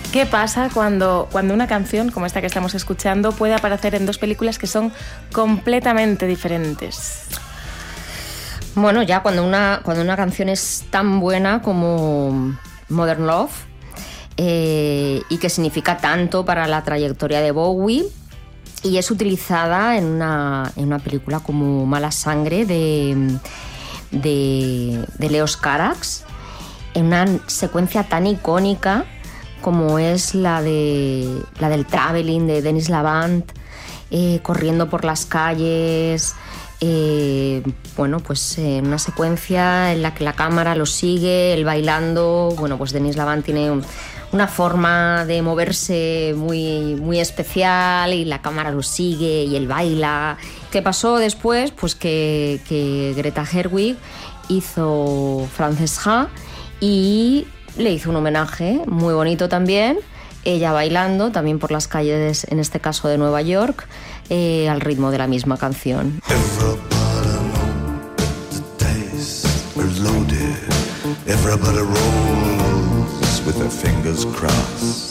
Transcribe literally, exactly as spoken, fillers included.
¿Qué pasa cuando, cuando una canción como esta que estamos escuchando puede aparecer en dos películas que son completamente diferentes? Bueno, ya cuando una, cuando una canción es tan buena como Modern Love eh, y que significa tanto para la trayectoria de Bowie y es utilizada en una, en una película como Mala Sangre de, de, de Leos Carax, en una secuencia tan icónica como es la, de, la del traveling de Denis Lavant, eh, corriendo por las calles, eh, bueno, pues en eh, una secuencia en la que la cámara lo sigue, él bailando. Bueno, pues Denis Lavant tiene un, una forma de moverse muy, muy especial y la cámara lo sigue y él baila. ¿Qué pasó después? Pues que, que Greta Gerwig hizo Frances Ha y le hizo un homenaje muy bonito también, ella bailando también por las calles, en este caso de Nueva York, eh, al ritmo de la misma canción. Everybody rolls with their fingers crossed.